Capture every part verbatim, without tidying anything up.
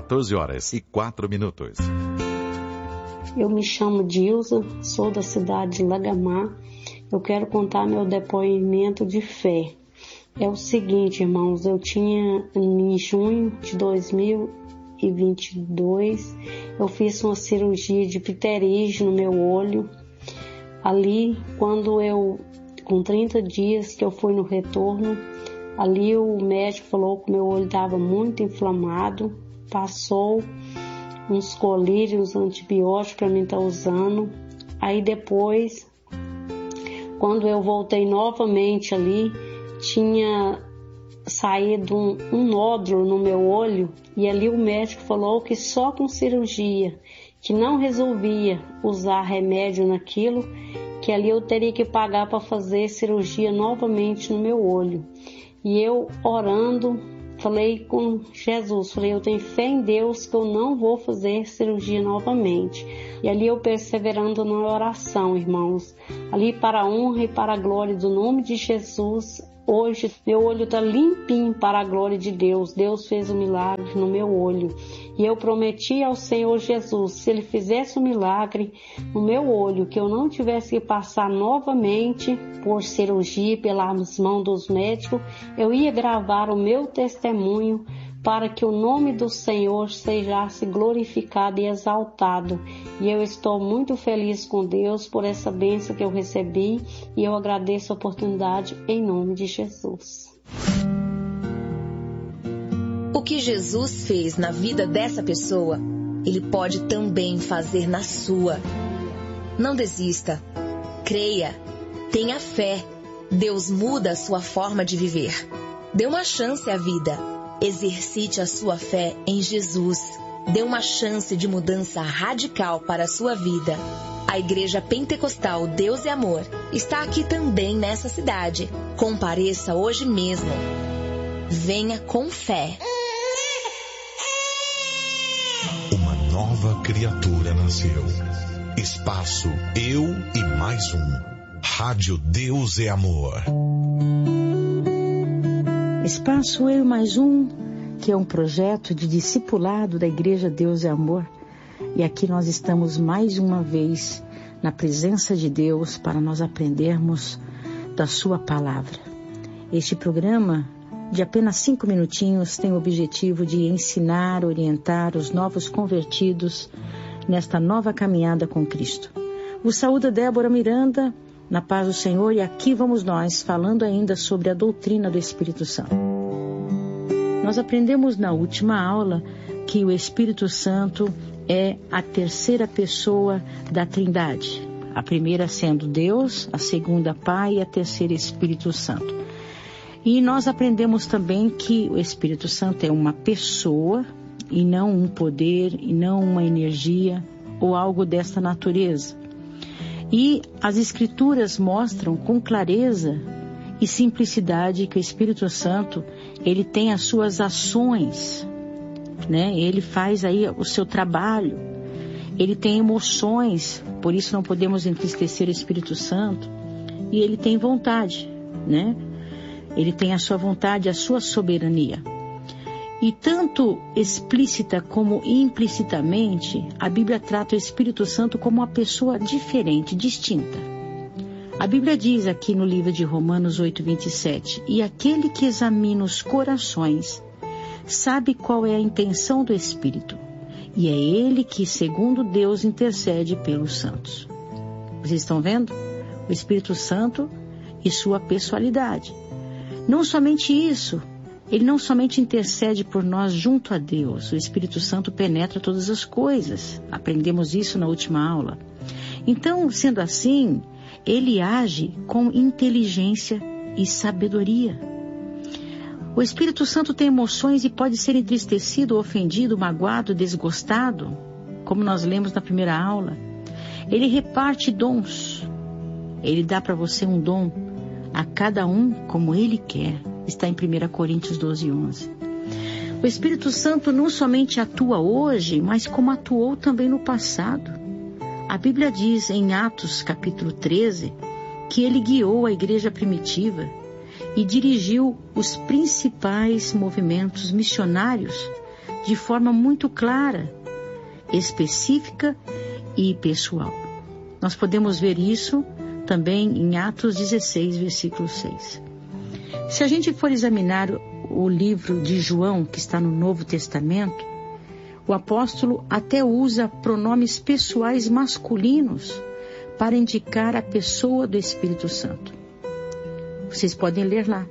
quatorze horas e quatro minutos. Eu me chamo Dilza, sou da cidade de Lagamar. Eu quero contar meu depoimento de fé. É o seguinte, irmãos, eu tinha em junho de dois mil e vinte e dois, eu fiz uma cirurgia de pterígio no meu olho. Ali, quando eu, com trinta dias que eu fui no retorno, ali o médico falou que meu olho estava muito inflamado, passou uns colírios, antibióticos para mim estar usando. Aí depois, quando eu voltei novamente ali, tinha saído um, um nódulo no meu olho, e ali o médico falou que só com cirurgia, que não resolvia usar remédio naquilo, que ali eu teria que pagar para fazer cirurgia novamente no meu olho. E eu orando, falei com Jesus, falei, eu tenho fé em Deus que eu não vou fazer cirurgia novamente. E ali eu perseverando na oração, irmãos, ali para a honra e para a glória do nome de Jesus, hoje meu olho está limpinho para a glória de Deus. Deus fez um milagre no meu olho. E eu prometi ao Senhor Jesus, se Ele fizesse um milagre no meu olho, que eu não tivesse que passar novamente por cirurgia pelas mãos dos médicos, eu ia gravar o meu testemunho para que o nome do Senhor seja glorificado e exaltado. E eu estou muito feliz com Deus por essa bênção que eu recebi, e eu agradeço a oportunidade em nome de Jesus. O que Jesus fez na vida dessa pessoa, Ele pode também fazer na sua. Não desista. Creia. Tenha fé. Deus muda a sua forma de viver. Dê uma chance à vida. Exercite a sua fé em Jesus. Dê uma chance de mudança radical para a sua vida. A Igreja Pentecostal Deus e Amor está aqui também nessa cidade. Compareça hoje mesmo. Venha com fé. Uma nova criatura nasceu. Espaço Eu e Mais Um. Rádio Deus e Amor. Espaço Eu e Mais Um, que é um projeto de discipulado da Igreja Deus e Amor. E aqui nós estamos mais uma vez na presença de Deus para nós aprendermos da sua palavra. Este programa, de apenas cinco minutinhos, tem o objetivo de ensinar, orientar os novos convertidos nesta nova caminhada com Cristo. O saúda Débora Miranda, na paz do Senhor, e aqui vamos nós falando ainda sobre a doutrina do Espírito Santo. Nós aprendemos na última aula que o Espírito Santo é a terceira pessoa da Trindade. A primeira sendo Deus, a segunda Pai e a terceira Espírito Santo. E nós aprendemos também que o Espírito Santo é uma pessoa e não um poder e não uma energia ou algo desta natureza. E as Escrituras mostram com clareza e simplicidade que o Espírito Santo, ele tem as suas ações, né? Ele faz aí o seu trabalho, ele tem emoções, por isso não podemos entristecer o Espírito Santo, e ele tem vontade, né? Ele tem a sua vontade, a sua soberania. E tanto explícita como implicitamente, a Bíblia trata o Espírito Santo como uma pessoa diferente, distinta. A Bíblia diz aqui no livro de Romanos oito, vinte e sete, e aquele que examina os corações sabe qual é a intenção do Espírito, e é ele que, segundo Deus, intercede pelos santos. Vocês estão vendo? O Espírito Santo e sua pessoalidade. Não somente isso, ele não somente intercede por nós junto a Deus, o Espírito Santo penetra todas as coisas. Aprendemos isso na última aula. Então, sendo assim, ele age com inteligência e sabedoria. O Espírito Santo tem emoções e pode ser entristecido, ofendido, magoado, desgostado, como nós lemos na primeira aula. Ele reparte dons. Ele dá para você um dom, a cada um como ele quer. Está em primeira Coríntios doze, onze. O Espírito Santo não somente atua hoje, mas como atuou também no passado. A Bíblia diz em Atos capítulo treze, que ele guiou a igreja primitiva e dirigiu os principais movimentos missionários de forma muito clara, específica e pessoal. Nós podemos ver isso também em Atos dezesseis, versículo seis. Se a gente for examinar o livro de João, que está no Novo Testamento, o apóstolo até usa pronomes pessoais masculinos para indicar a pessoa do Espírito Santo. Vocês podem ler lá.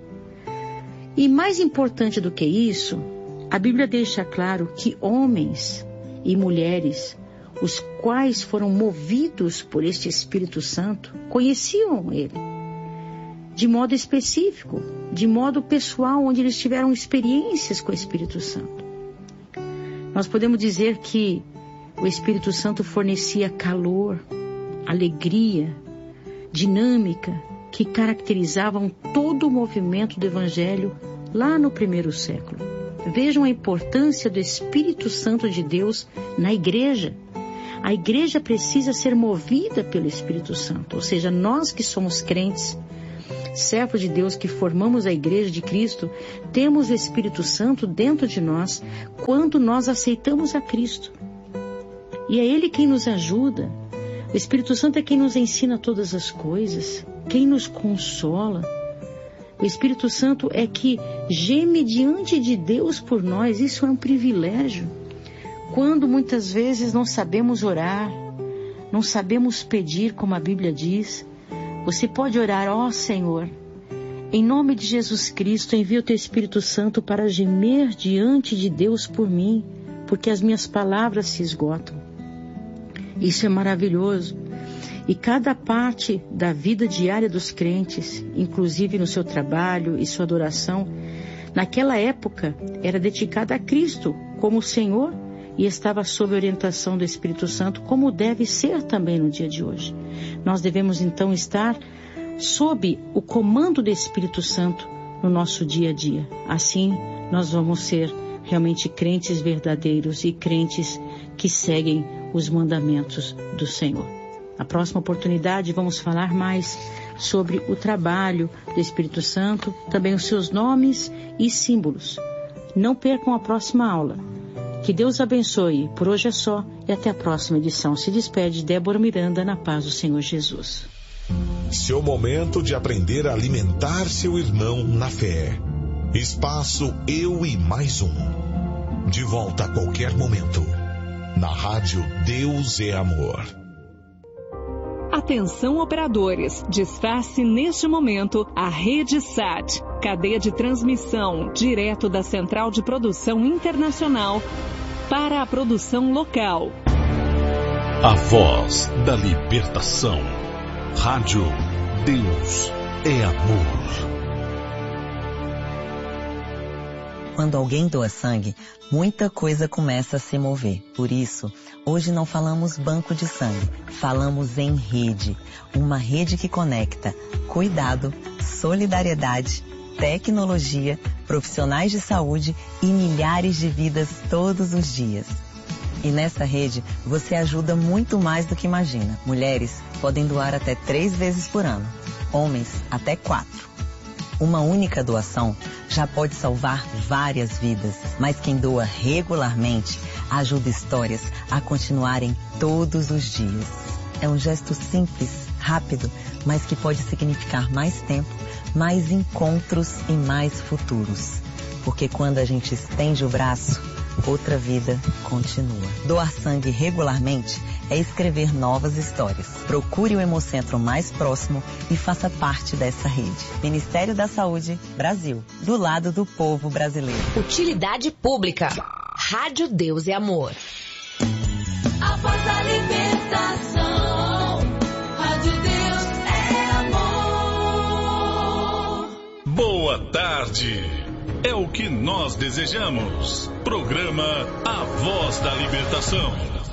E mais importante do que isso, a Bíblia deixa claro que homens e mulheres, os quais foram movidos por este Espírito Santo, conheciam ele de modo específico, de modo pessoal, onde eles tiveram experiências com o Espírito Santo. Nós podemos dizer que o Espírito Santo fornecia calor, alegria, dinâmica, que caracterizavam todo o movimento do Evangelho lá no primeiro século. Vejam a importância do Espírito Santo de Deus na igreja. A igreja precisa ser movida pelo Espírito Santo, ou seja, nós que somos crentes, servos de Deus que formamos a igreja de Cristo, temos o Espírito Santo dentro de nós quando nós aceitamos a Cristo. E é Ele quem nos ajuda. O Espírito Santo é quem nos ensina todas as coisas, quem nos consola. O Espírito Santo é que geme diante de Deus por nós. Isso é um privilégio. Quando muitas vezes não sabemos orar, não sabemos pedir como a Bíblia diz, você pode orar: ó Senhor, em nome de Jesus Cristo, envia o Teu Espírito Santo para gemer diante de Deus por mim, porque as minhas palavras se esgotam. Isso é maravilhoso. E cada parte da vida diária dos crentes, inclusive no seu trabalho e sua adoração, naquela época era dedicada a Cristo como Senhor e estava sob a orientação do Espírito Santo, como deve ser também no dia de hoje. Nós devemos então estar sob o comando do Espírito Santo no nosso dia a dia. Assim, nós vamos ser realmente crentes verdadeiros e crentes que seguem os mandamentos do Senhor. Na próxima oportunidade vamos falar mais sobre o trabalho do Espírito Santo, também os seus nomes e símbolos. Não percam a próxima aula. Que Deus abençoe. Por hoje é só e até a próxima edição. Se despede Débora Miranda, na paz do Senhor Jesus. Seu momento de aprender a alimentar seu irmão na fé. Espaço Eu e Mais Um. De volta a qualquer momento. Na rádio Deus é Amor. Atenção operadores, desface neste momento a Rede Sat, cadeia de transmissão direto da Central de Produção Internacional para a produção local. A voz da libertação. Rádio Deus é Amor. Quando alguém doa sangue, muita coisa começa a se mover. Por isso, hoje não falamos banco de sangue, falamos em rede. Uma rede que conecta cuidado, solidariedade, tecnologia, profissionais de saúde e milhares de vidas todos os dias. E nessa rede, você ajuda muito mais do que imagina. Mulheres podem doar até três vezes por ano, homens até quatro. Uma única doação já pode salvar várias vidas, mas quem doa regularmente ajuda histórias a continuarem todos os dias. É um gesto simples, rápido, mas que pode significar mais tempo, mais encontros e mais futuros. Porque quando a gente estende o braço, outra vida continua. Doar sangue regularmente é escrever novas histórias. Procure o Hemocentro mais próximo e faça parte dessa rede. Ministério da Saúde, Brasil. Do lado do povo brasileiro. Utilidade pública. Rádio Deus é Amor. A voz da libertação. Rádio Deus é amor. Boa tarde. É o que nós desejamos. Programa A Voz da Libertação.